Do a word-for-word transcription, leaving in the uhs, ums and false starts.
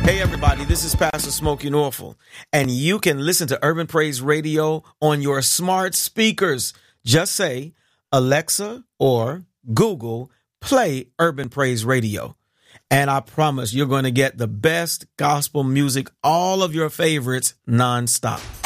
Hey everybody, this is Pastor Smokey Norfolk, and you can listen to Urban Praise Radio on your smart speakers. Just say, Alexa or Google, play Urban Praise Radio. And I promise you're going to get the best gospel music, all of your favorites, nonstop.